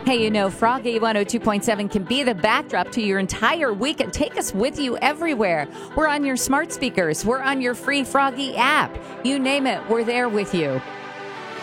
Hey, you know, Froggy 102.7 can be the backdrop to your entire week and take us with you everywhere. We're on your smart speakers. We're on your free Froggy app. You name it, we're there with you.